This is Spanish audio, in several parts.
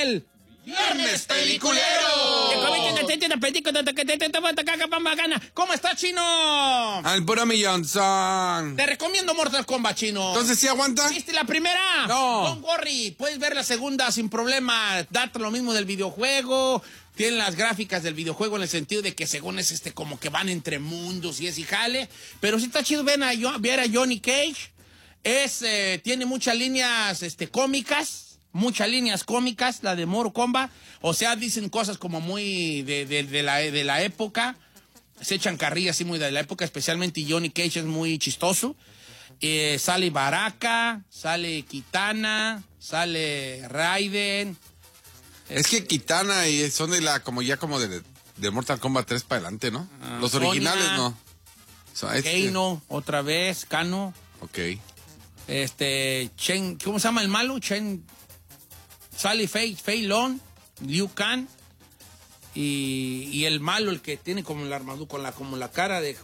el Viernes Peliculero. ¿Cómo está, Chino? Al puro millonzón. Te recomiendo Mortal Kombat, Chino. Entonces, ¿sí aguanta? ¿Viste la primera? No. Don't worry. Puedes ver la segunda sin problema. Date lo mismo del videojuego. Tienen las gráficas del videojuego en el sentido de que según es como que van entre mundos y es y jale. Pero sí está chido ver a Johnny Cage. Tiene muchas líneas cómicas. Muchas líneas cómicas, la de Mortal Kombat. O sea, dicen cosas como muy de la época. Se echan carrillas así muy de la época, especialmente Johnny Cage es muy chistoso. Sale Baraka, sale Kitana, sale Raiden. Es que Kitana y son de de Mortal Kombat 3 para adelante, ¿no? Los Sonya, originales no. Kano, otra vez, Kano. Ok. Chen, ¿cómo se llama el malo? Sale Fei Long, Liu Kang. Y el malo, el que tiene como la armadura, como la cara de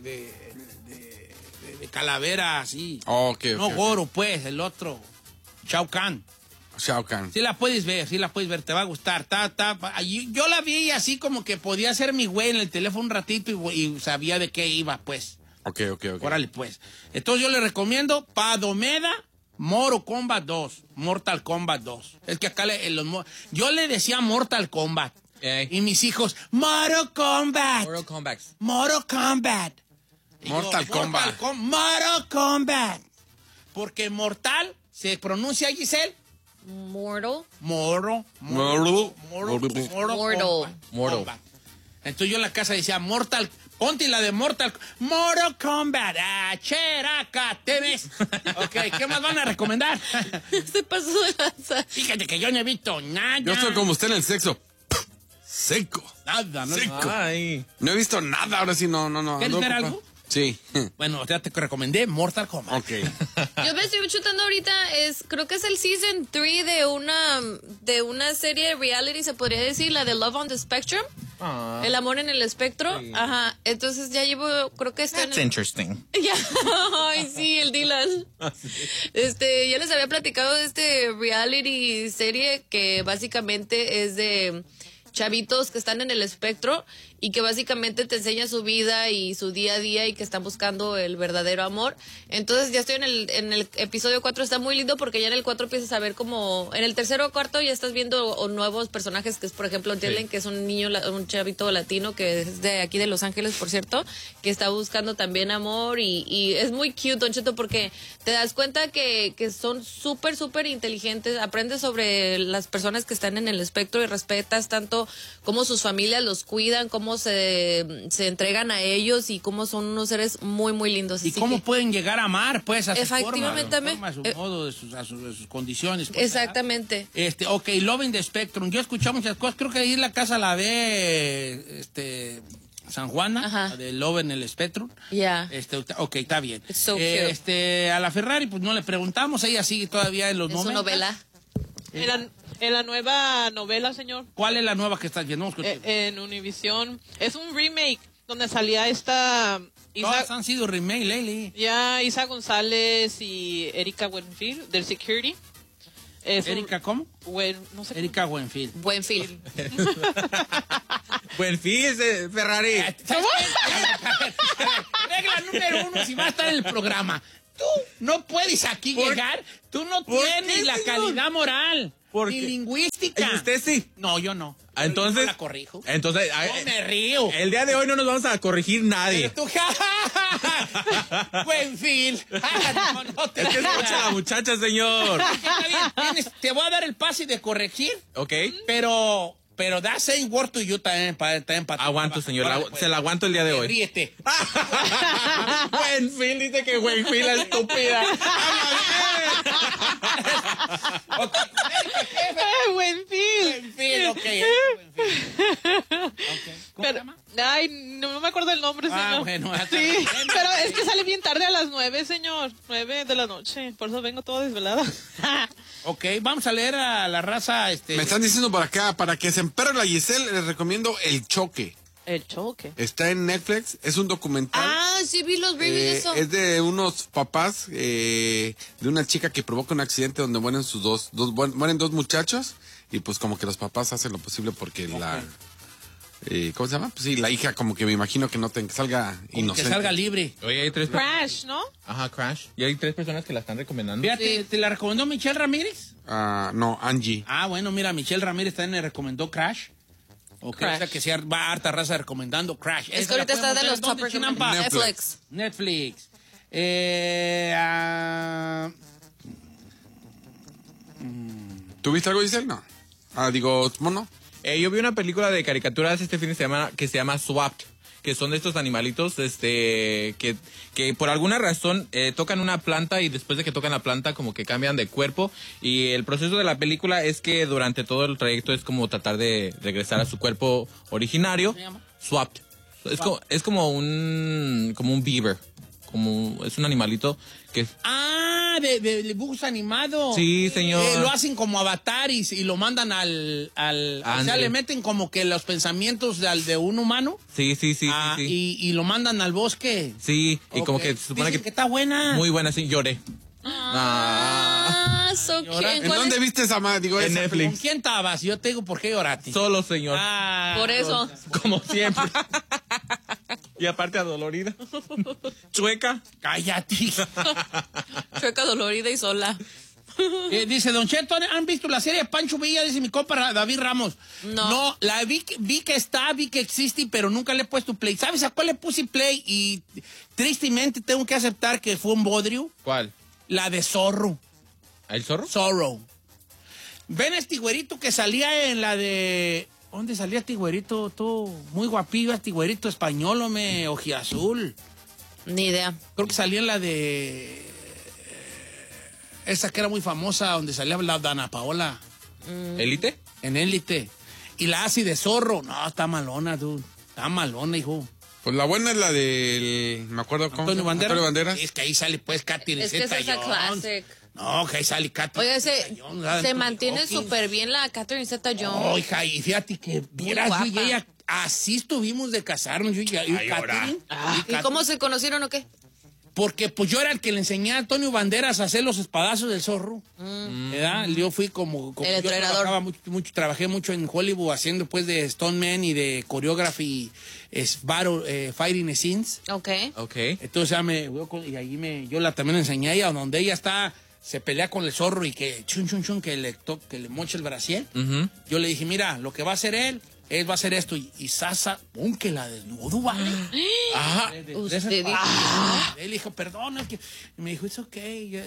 calavera así. Oh, okay, no Goro, pues, el otro. Shao Kahn. Sí la puedes ver, te va a gustar. Yo la vi así como que podía ser mi güey en el teléfono un ratito y sabía de qué iba, pues. Ok. Órale, pues. Entonces yo le recomiendo Padomeda, Mortal Kombat 2. Es que acá yo le decía Mortal Kombat. Y mis hijos, Mortal Kombat. Porque mortal se pronuncia, Giselle. Mortal. Entonces yo en la casa decía Mortal. Ponte la de Mortal Kombat. Cheraca, ¿te ves? Ok, ¿qué más van a recomendar? Se pasó de lanza. Fíjate que yo no he visto nada. Yo estoy como usted en el sexo. Seco. Nada, no. Seco. Ay. No he visto nada, ahora sí, no. ¿Quieres ver algo? Sí. Bueno, ya te recomendé Mortal Kombat. Ok. Yo me estoy chutando ahorita, creo que es el season 3 de una serie de reality, se podría decir, la de Love on the Spectrum. El amor en el espectro. Sí. Ajá. Entonces ya llevo, creo que está interesting. Ya. Ay, sí, el Dylan. Ya les había platicado de este reality serie que básicamente es de chavitos que están en el espectro y que básicamente te enseña su vida y su día a día y que están buscando el verdadero amor. Entonces ya estoy en el episodio 4, está muy lindo porque ya en el 4 empiezas a ver como, en el tercero o cuarto ya estás viendo nuevos personajes que es, por ejemplo, Dylan, que es un niño, un chavito latino que es de aquí de Los Ángeles, por cierto, que está buscando también amor y es muy cute, Don Cheto, porque te das cuenta que son súper, súper inteligentes, aprendes sobre las personas que están en el espectro y respetas tanto cómo sus familias los cuidan, cómo se entregan a ellos y cómo son unos seres muy, muy lindos. Y cómo pueden llegar a amar, pues, a su efectivamente, forma, a su modo, a sus condiciones. Pues, exactamente. Ok, Love in the Spectrum. Yo he escuchado muchas cosas. Creo que ahí en la casa la ve, San Juana, ajá, de Love in el Spectrum. Ya. Ok, está bien. So cute. A la Ferrari, pues no le preguntamos. Ella sigue todavía en los momentos. ¿En su novela? En la nueva novela, señor. ¿Cuál es la nueva que estás viendo? En Univision. Es un remake donde salía esta... Todas han sido remake, Lely. Ya, Isa González y Erika Buenfield, del Security. ¿Erika cómo? No sé. Erika Buenfield. Buenfield. Buenfield, Ferrari. Regla número 1, si vas a estar en el programa. Tú no puedes aquí llegar. Tú no tienes la calidad moral. Ni lingüística. ¿Y usted sí? No, yo no. Entonces, yo no la corrijo. Entonces, no me río. El día de hoy no nos vamos a corregir nadie. Pero tú, Buenfield. No te es que escucha a la muchacha, señor. Te voy a dar el pase de corregir. Ok. Pero da same word to you también para aguanto, señor. Se la aguanto el día de hoy. Ríete. Buenfield dice que Buenfield es estúpida. Buenfield, ok. ¿Cómo se llama? Ay, no me acuerdo el nombre, señor. Bueno. Sí, pero es que sale bien tarde a las 9, señor. 9 de la noche. Por eso vengo toda desvelada. Ok, vamos a leer a la raza. Me están diciendo por acá, para que se emperre la Giselle, les recomiendo El Choque. ¿El choque? Está en Netflix, es un documental. Ah, sí vi los reviews de eso. Es de unos papás de una chica que provoca un accidente donde mueren mueren dos muchachos y pues como que los papás hacen lo posible porque la ¿cómo se llama? Pues sí, la hija como que me imagino que no que salga Que inocente. salga libre. Oye, hay tres... Crash, ¿no? Ajá, Crash. Y hay 3 personas que la están recomendando. Fíjate, Sí. ¿te la recomendó Michelle Ramírez? No, Angie. Ah, bueno, mira, Michelle Ramírez también le recomendó Crash. Ok, Crash. o sea que sí va harta raza recomendando Crash. Es Esa que la ahorita está de podemos los ver, top ¿dónde, recommended. Chinampa? Netflix. Netflix. ¿Tuviste algo, Giselle? No. Digo, mono. Yo vi una película de caricaturas este fin de semana que se llama Swapped, que son de estos animalitos que por alguna razón tocan una planta y después de que tocan la planta como que cambian de cuerpo y el proceso de la película es que durante todo el trayecto es como tratar de regresar a su cuerpo originario. ¿Cómo se llama? Swapped. Es como un beaver, es un animalito que De dibujos animados. Sí, señor. Lo hacen como avatar y lo mandan al o sea, Ándale. le meten como que los pensamientos de un humano. sí. Y lo mandan al bosque. Sí, y como Ok. que se supone Dicen que está buena. muy buena, sí, lloré. So Señora, cute. ¿En ¿Cuál dónde es? viste esa madre? Digo, En esa Netflix. ¿Con quién estabas? Yo te digo por qué lloraste. Solo, señor. Por eso. Como siempre. Y aparte adolorida. Chueca. Cállate. Chueca, dolorida y sola. Dice, Don Cheto, ¿han visto la serie de Pancho Villa? Dice mi compa David Ramos. No. La vi que existe, pero nunca le he puesto play. ¿Sabes a cuál le puse play? Y tristemente tengo que aceptar que fue un bodrio. ¿Cuál? La de Zorro. ¿El zorro? Zorro. ¿Ven a este güerito que salía en la de... ¿Dónde salía este güerito? Tú, muy guapillo, este güerito español, ojiazul. Ni idea. Creo que salía en la de... esa que era muy famosa, donde salía la Dana Paola. ¿Elite? En Élite. Y la hace de Zorro. No, está malona, dude. Está malona, hijo. Pues la buena es la del... Me acuerdo cómo. Antonio Banderas. Antonio Banderas. Es que ahí sale, pues, Katy Es que esa es la classic. No, que ahí sale Katy. Oiga, Zeta-Jones, se mantiene Hawkins. súper bien la Catherine Zeta-Jones. Oh, hija, y fíjate que vieras, yo y guapa. ella, así estuvimos de casarnos, yo y Catherine. ¿Y cómo se conocieron o qué? Porque pues yo era el que le enseñé a Antonio Banderas a hacer los espadazos del Zorro. ¿Verdad? Yo fui como El yo entrenador. trabajaba mucho, trabajé mucho en Hollywood haciendo pues de stuntman y de choreography, fighting scenes. Ok. Ok. Entonces y ahí yo la también enseñé a ella, donde ella se pelea con el zorro y que que le moche el brasier. Ujú. Yo le dije, mira, lo que va a hacer él va a hacer esto. Y Sasa, ¡pum! Que la desnudo, ¿vale? Ajá. Usted dijo. Él dijo, perdón, es que... Y me dijo, es ok.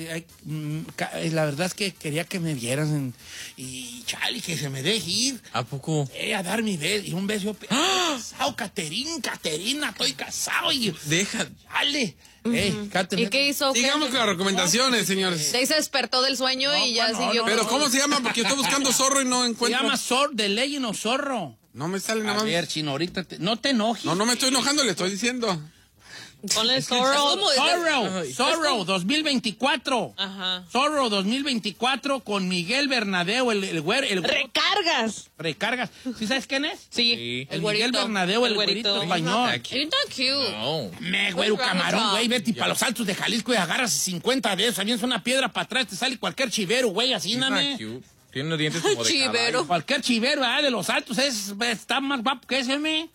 La verdad es que quería que me vieran. Y chale, que se me deje ir. ¿A poco? A dar mi beso. Y un beso. Casado, Caterina, estoy casado. Y Deja. chale. ¿Y qué hizo? Sigamos con las recomendaciones, señores. De ahí se despertó del sueño y ya bueno, siguió. Pero con- ¿cómo se llama? Porque estoy buscando zorro y no Se encuentro. llama The Legend of Zorro. No me sale A nada más. ver, Chino, ahorita no te enojes. No me estoy enojando, le estoy diciendo. Ponle Zorro. Zorro 2024. Ajá. Zorro 2024 con Miguel Bernadeu, el güero. Recargas. Recargas. ¿Sí sabes quién es? Sí. Sí. El Miguel güerito. Bernadeu, el El güerito güerito. español. You're not cute. No. Me, güero What's wrong camarón, with güey, you? vete para los altos de Jalisco y agarras 50 de esos. Avientas una piedra para atrás, te sale cualquier chivero, güey, así, It's not name. cute. Tiene unos dientes como de Chivero. caballo. Cualquier chivero, de los altos, está más guapo que ese, me.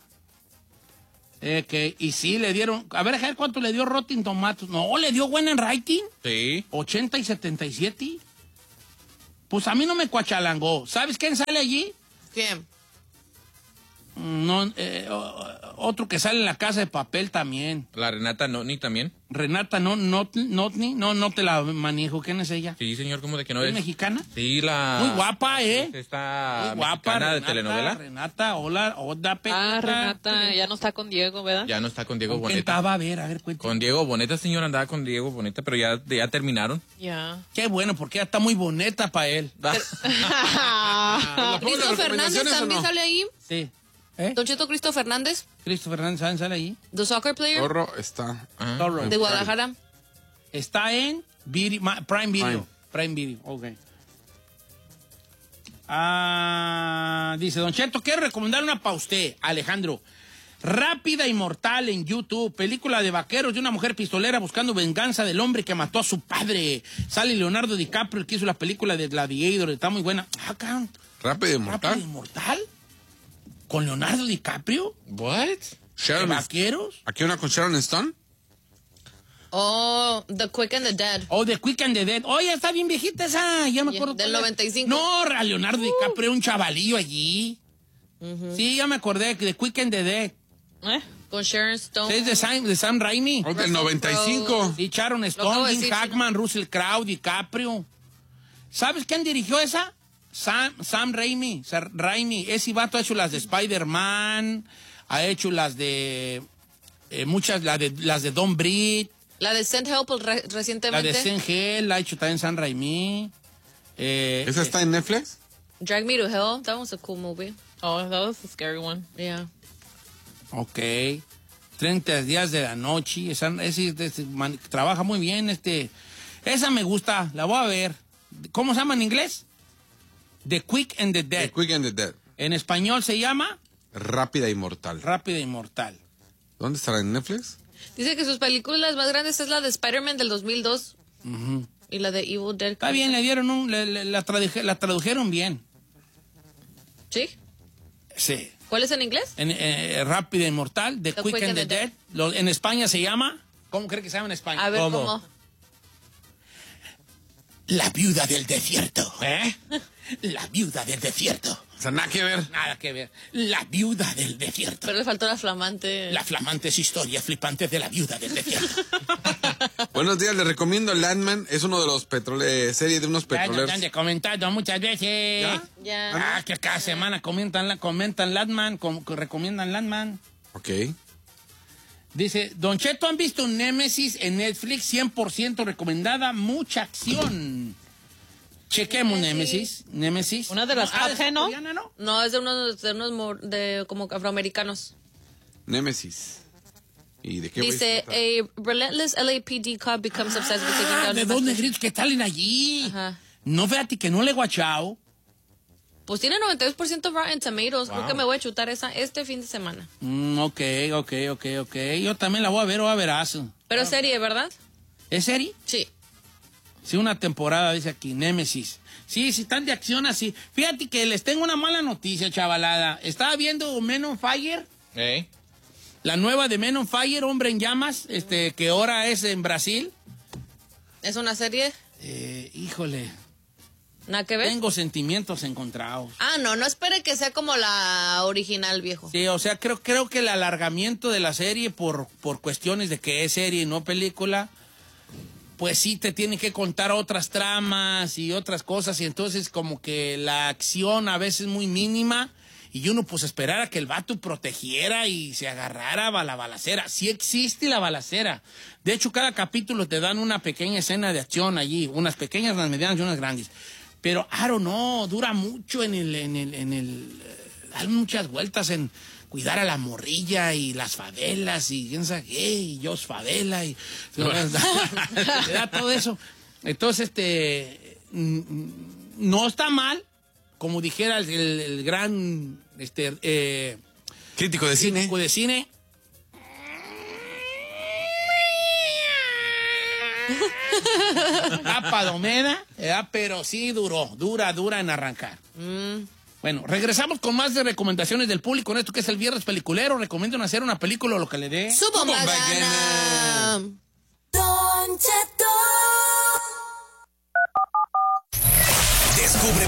Y sí, le dieron... A ver cuánto le dio Rotten Tomatoes. No, le dio buena en rating. Sí. 80 y 77. Pues a mí no me cuachalangó. ¿Sabes quién sale allí? ¿Quién? No, otro que sale en La Casa de Papel también. La Renata Notni también. Renata Notni. No te la manejo. ¿Quién es ella? Sí, señor, ¿cómo de que no ¿Es es? mexicana? Sí, la... Muy guapa, Esta Muy guapa. mexicana de Renata, telenovela. Renata, hola, Renata, ya no está con Diego, ¿verdad? Ya no está con Diego ¿Con quién Boneta. estaba? A ver, cuéntame. Con Diego Boneta, señor, andaba con Diego Boneta, pero ya terminaron. Ya. Qué bueno, porque ella está muy bonita para él. ¿La pongo en las Cristo Fernández recomendaciones o también no? sale ahí. Sí. Don Cheto Cristo Fernández, Cristo Fernández, ¿saben? Sale ahí. the soccer player Zorro está. Ajá. Zorro. de Guadalajara. Está en Prime Video. Prime Video, ok. Dice, Don Cheto, quiero recomendar una para usted, Alejandro. Rápida y Mortal en YouTube. Película de vaqueros de una mujer pistolera buscando venganza del hombre que mató a su padre. Sale Leonardo DiCaprio, el que hizo la película de Gladiator. Está muy buena. Acá. Rápido y Mortal. ¿Rápido y Mortal? ¿Con Leonardo DiCaprio? What? ¿De Sharon, vaqueros? ¿aquí una con Sharon Stone? Oh, The Quick and the Dead. Oh, The Quick and the Dead. Oye, está bien viejita esa. Ya me acuerdo. Del cuál es. 95. No, a Leonardo DiCaprio, un chavalillo allí. Sí, ya me acordé. The Quick and the Dead. Con Sharon Stone. Es de Sam Raimi. Oh, del 95. Sí, Sharon acabo Stone, de Jim decir, Hackman, Russell Crowe, DiCaprio. ¿Sabes quién dirigió esa? Sam Raimi. Ese vato ha hecho las de Spider-Man, ha hecho las de... muchas, las de Don Breed, La de St. Help la recientemente. de Sen Hell, la ha hecho también Sam Raimi. ¿Esa está en Netflix? Drag Me to Hell. That was a cool movie. Oh, that was a scary one. Yeah. Ok. 30 días de la noche. Trabaja muy bien. Esa me gusta. La voy a ver. ¿Cómo se llama en inglés? The Quick and the Dead. The Quick and the Dead. En español se llama Rápida y Mortal. Rápida y Mortal. ¿Dónde estará? ¿En Netflix? Dice que sus películas más grandes es la de Spider-Man del 2002 y la de Evil Dead. Está bien, le dieron la tradujeron bien. ¿Sí? Sí. ¿Cuál es en inglés? Rápida y Mortal, The Quick and the Dead. En España se llama... ¿Cómo cree que se llama en España? A ver ¿Cómo? cómo. La viuda del desierto. ¿Eh? La viuda del desierto. O sea, nada que ver. Nada que ver. La viuda del desierto. Pero le faltó la flamante. Las flamantes historias flipantes de la viuda del desierto. Buenos días, les recomiendo Landman. Es uno de los serie de unos Ya nos petroleros. han de comentado muchas veces. ¿Ya? Ya. Que cada semana comentan Landman, recomiendan Landman. Ok. Dice, Don Cheto, ¿han visto Némesis en Netflix? 100% recomendada, mucha acción. Chequemos Némesis. Una de las top 10, ¿no? coreana, ¿no? No, es de unos como afroamericanos. Némesis. ¿Y de qué Dice, a relentless LAPD cop becomes obsessed with taking down... De dos negritos que salen allí. Ajá. No, fíjate que no le he guachao. Pues tiene 92% Rotten Tomatoes. Creo que me voy a chutar esa este fin de semana. Ok. Yo también la voy a ver, o a verazo. Pero es serie, ¿verdad? ¿Es serie? Sí. Sí, una temporada, dice aquí, Némesis. Sí, están de acción así. Fíjate que les tengo una mala noticia, chavalada. Estaba viendo Men on Fire, ¿Eh? la nueva de Men on Fire, Hombre en Llamas, que ahora es en Brasil. ¿Es una serie? Híjole, ¿Nada que ver? tengo sentimientos encontrados. Ah, no espere que sea como la original, viejo. Sí, o sea, creo que el alargamiento de la serie por cuestiones de que es serie y no película, pues sí te tiene que contar otras tramas y otras cosas, y entonces como que la acción a veces es muy mínima, y uno pues esperara que el vato protegiera y se agarrara a la balacera. Sí existe la balacera. De hecho, cada capítulo te dan una pequeña escena de acción allí, unas pequeñas, unas medianas y unas grandes. Pero, no, dura mucho dan muchas vueltas en cuidar a la morrilla y las favelas y quién sabe qué, y Jos Favela y le da todo eso. Entonces, no está mal, como dijera el gran Crítico de cine. crítico de cine. Padomera, pero sí dura en arrancar. Bueno, regresamos con más de recomendaciones del público en esto que es el Viernes Peliculero. Recomiendan hacer una película o lo que le dé. ¡Su bomba gana! Don Cheto.